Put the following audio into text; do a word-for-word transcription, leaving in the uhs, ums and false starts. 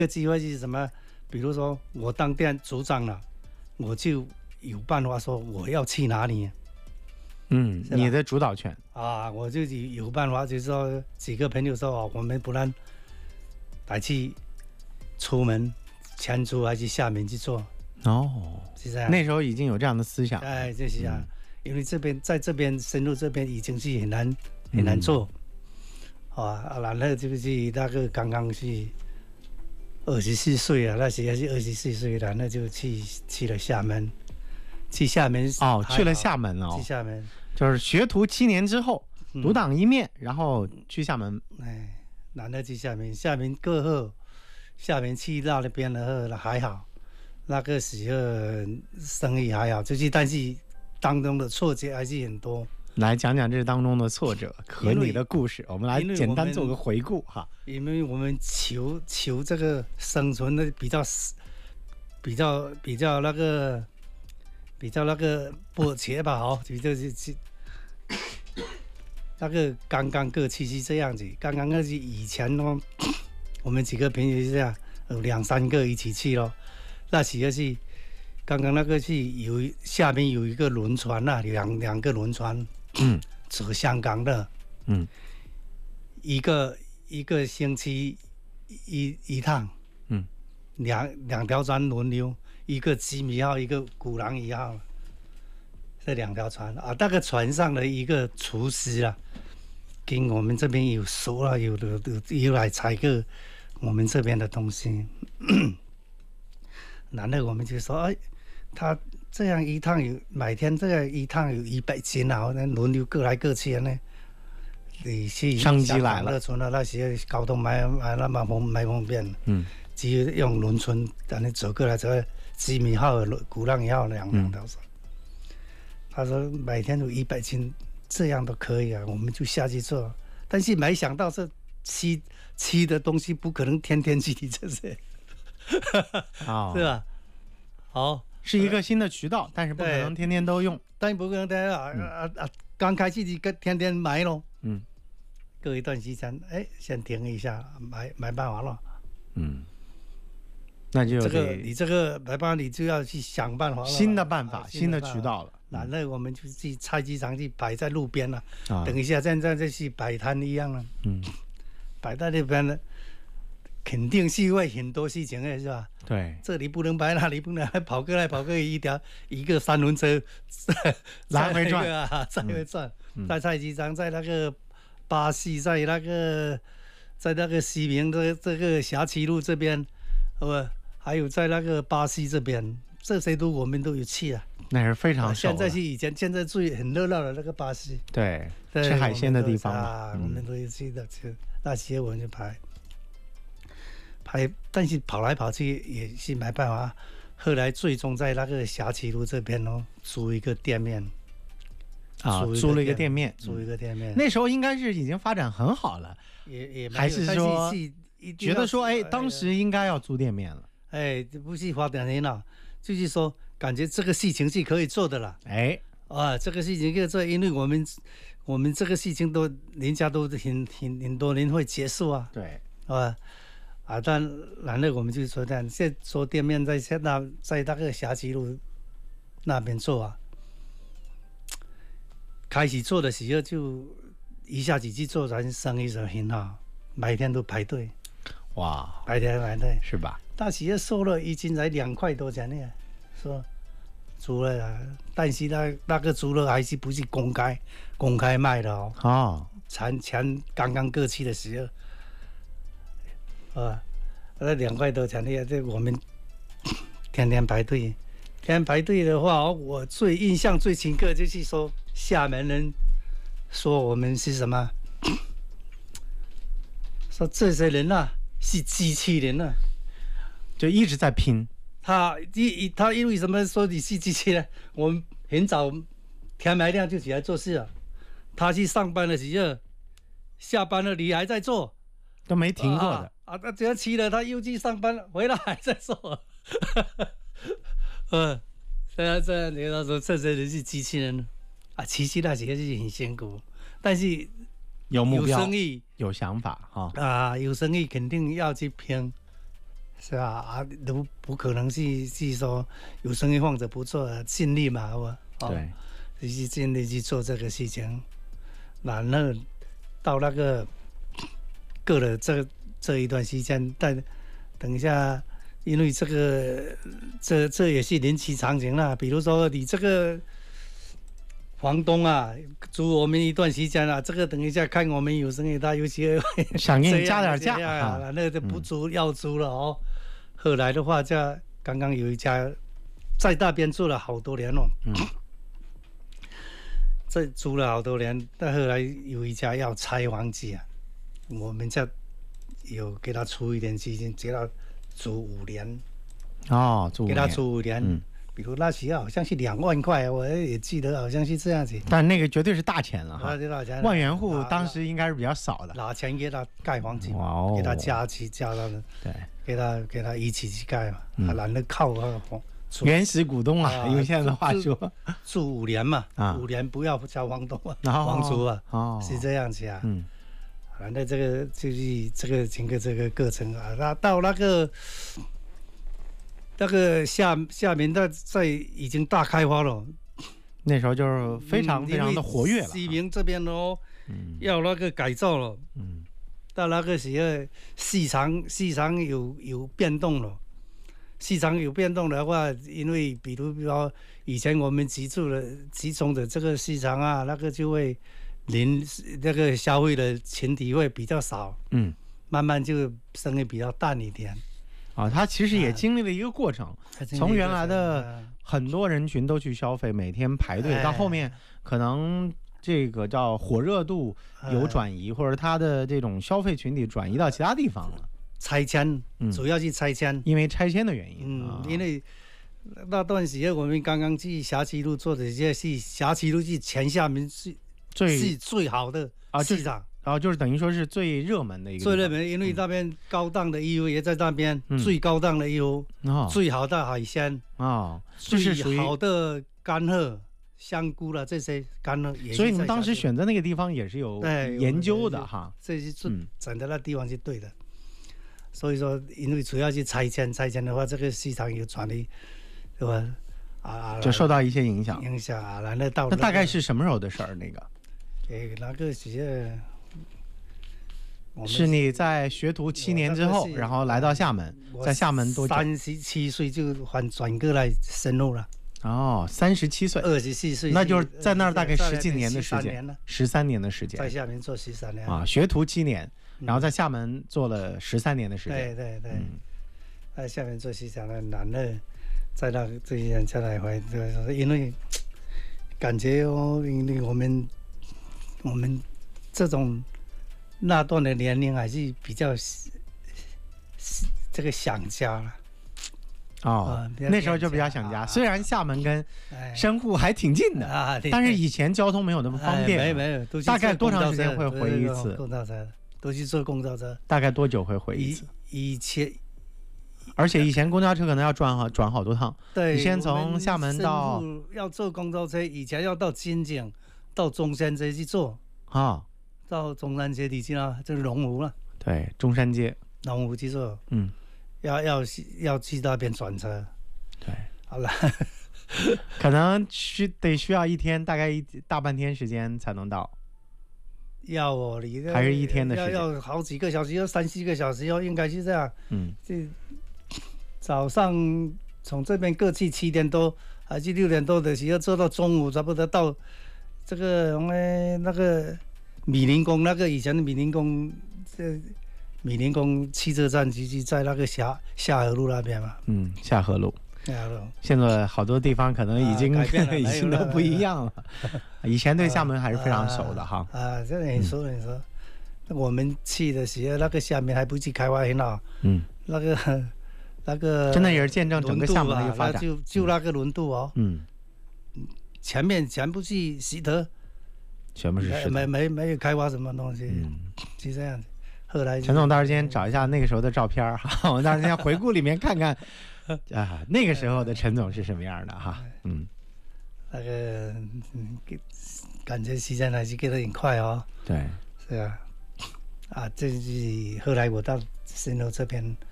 个机会是什么？比如说我当店组长了，我就有办法说我要去哪里。 嗯，你的主导权啊，我就有办法，就是说几个朋友说哦，我们不然来去出门迁出还是厦门去做哦， 是这样。 那时候已经有这样的思想， 哎，就是啊，嗯、因为这边在这边深入这边已经是很难很难做，嗯、啊，然后就是那个刚刚是二十四岁啊，那时还是二十四岁了，那就去去了厦门，去厦门哦，去了厦门哦， 去厦门。 就是学徒七年之后，独当一面，嗯、然后去厦门。 哎，然后去厦门，厦门过后，厦门去到那边了还好，那个时候生意还好，就是但是当中的挫折还是很多。 来讲讲这当中的挫折和你的故事，我们来简单做个回顾哈。 因为我们求求这个生存的比较比较比较那个。比较那个迫切吧，哦，就是那个刚刚过去是这样子，刚刚那是以前哦，我们几个朋友是这样，有两三个一起去咯。那时候是刚刚那个是有下面有一个轮船呐、啊，两两个轮船，嗯，走香港的，嗯，一个一个星期一一趟，嗯，两两条船轮流。一个吉米号，一个古朗一号，这两条船啊。那个船上的一个厨师啊，跟我们这边有熟了，有的有来采购我们这边的东西。然后我们就说，哎，他这样一趟有每天这样一趟有一百斤啊，那轮流各来各去呢。你去商机来了， 船的那些交通买买那么方买方便，嗯，只有用轮船，让你走过来走。吉米号、古浪号两两条船，嗯、他说每天有一百斤，这样都可以啊，我们就下去做。但是没想到这吃吃的东西不可能天天去这些，哦、是吧？好， 是一个新的渠道，但是不可能天天都用。 但不可能天天啊、嗯、啊啊！刚开始就天天买咯，嗯，隔一段时间，哎，先停一下，没没办法了，嗯。 那就这个你这个没办法，你就要去想办法了， 新的办法、啊、新的渠道了。 然后我们就去菜市场去摆在路边了，啊、等一下现在再去摆摊一样了。嗯，摆在那边呢，肯定是会很多事情的，是吧？ 对， 这里不能摆，那里不能跑过来跑过一条一个三轮车来回转啊，再回转，嗯、在菜市场，在那个巴西，在那个在那个西明的这个辖区路这边，呃。还有在那个巴西这边，这些都我们都有去啊， 那是非常熟、啊。 现在是以前，现在最很热闹的那个巴西， 对，吃海鲜的地方啊，我们都有去的，去那些我们就排排，但是跑来跑去也是没办法。后来最终在那个辖区路这边哦，租一个店面， 啊，租了一个店面， 租一个店面。 那时候应该是已经发展很好了， 也也还是说觉得说，哎，当时应该要租店面了。 哎，不是发展很好，就是说感觉这个事情是可以做的了。 哎， 啊，这个事情可以做，因为我们我们这个事情都人家都很很很多人会接受啊。 对， 啊啊，但然后我们就说这样，现在做店面在在那在那个辖区路那边做啊。开始做的时候就一下子去做，咱生意就很好，每天都排队。 哇， 每天排队是吧？ 大企业收了一斤才两块多钱呢，说猪肉啊，但是那那个猪肉还是不是公开公开卖的哦。哦，前前刚刚过去的时候，啊，那两块多钱的，这我们天天排队，天天排队的话，我最印象最深刻就是说厦门人说我们是什么？说这些人啊是机器人啊。 就一直在拼， 他一他因为什么说你是机器人？我们很早天没亮就起来做事了。他去上班的时候，下班了你还在做， 都没停过的啊！他只要起了，他又去上班了，回来还在做。嗯，这样这样，你要说这些人是机器人啊，其实那些是很辛苦，但是有目标、 有生意、 有想法哈啊，有生意肯定要去拼。 是吧？啊，都不可能去去说有生意放着不做，尽力嘛，我、 哦、对， 去尽力去做这个事情。然后到那个过了这这一段时间，但等一下，因为这个这这也是人之常情啦。比如说你这个房东啊，租我们一段时间啊，这个等一下看我们有生意，他有些想给你加点价啊，那就不租、嗯、要租了哦。后来的话，这刚刚有一家在那边住了好多年哦，嗯，这住了好多年，但后来有一家要拆房子啊，我们这有给他出一点基金，给他租五年， 哦，租五年， 给他租五年。嗯，比如那时候好像是两万块，我也记得好像是这样子。 但那个绝对是大钱了哈， 大钱。 万元户当时应该是比较少的， 拿钱给他盖房子， 哦、 给他加起加到的， 对， 给他给他一起去盖嘛，嗯、懒得靠啊。 原始股东啊，用现在的话说， 住五年嘛，啊、五年不要交房东啊，哦、房租啊，哦、是这样子啊。嗯，反正这个就是这个整个这个过程啊，那到那个。那个下下面在在已经大开发了， 那时候就是非常非常的活跃了。 西明这边哦，嗯、要那个改造了，嗯，到那个时候市场市场有有变动了，市场有变动的话，因为比如说以前我们集中的集中的这个市场啊，那个就会临那个消费的群体会比较少，嗯，慢慢就生意比较淡一点。 啊，它其实也经历了一个过程，啊、从原来的很多人群都去消费，每天排队，哎、到后面可能这个叫火热度有转移，哎、或者它的这种消费群体转移到其他地方了。 拆迁，嗯、主要是拆迁， 因为拆迁的原因。 嗯， 啊、 因为那段时间我们刚刚去霞七路做的这些是霞七路是全厦门是最是最好的市场。啊然后就是等于说是最热门的一个， 最热门，因为那边高档的衣服也在那边，嗯、最高档的衣服，哦、最好的海鲜啊，哦、最好的干货、香菇啦这些干货也。 所以你们当时选择那个地方也是有研究的哈， 这是选择那地方是对的。嗯、所以说，因为主要是拆迁，拆迁的话，这个市场有传的，对吧？啊， 就受到一些影响。 影响啊，然后到、那个、那大概是什么时候的事儿？那个， 哎，那个是。 是你在学徒七年之后，然后来到厦门，在厦门多久？ 三十七岁就换转过来深入了。 哦，三十七岁， 二十四岁， 那就是在那儿大概十几年的时间，十三年的时间， 在厦门做十三年啊，学徒七年，然后在厦门做了十三年的时间。 对对对，嗯、在厦门做十三年，然后在那这些人再来回，因为感觉哦，因为我们我们这种。那段的年龄还是比较这个想家了， 哦，呃、那时候就比较想家。啊、虽然厦门跟深沪还挺近的，哎、但是以前交通没有那么方便。 哎、没没有，都大概多长时间会回一次？ 公交车都去坐公交车。 大概多久会回一次？ 以, 以前， 而且以前公交车可能要转好转好多趟。 对， 你先从厦门到要坐公交车，以前要到金井、到中山街去坐啊。 到中山街底去了，就是龙湖了。 对，中山街， 龙湖去坐，嗯，要要要去那边转车。 对， 好了， 可能需得需要一天，大概一大半天时间才能到。 要哦，你还是一天的时间？ 要要好几个小时，要三四个小时哦，应该是这样。嗯，这早上从这边各去七点多，还是六点多的时候坐到中午，差不多到这个我们那个。米林宫那个以前的米林宫，这米林宫汽车站就是在那个下下河路那边嘛。 嗯，下河路。 下河路。 现在好多地方可能已经、啊、已经都不一样了。以前对厦门还是非常熟的哈。 啊，这很熟很熟。嗯、我们去的时候，那个厦门还不去开发很好。嗯。那个那个。 真的也是见证整个厦门的一个发展。 就就那个轮渡哦。嗯。前面全部是石头。 全部是石头， 没没没有开发什么东西，嗯，就这样子。后来陈总到时间找一下那个时候的照片哈，我们到时间回顾里面看看啊，那个时候的陈总是什么样的哈，嗯， 那个嗯，感觉时间还是过得很快哦。 对， 是啊，啊，这是后来我到深入这边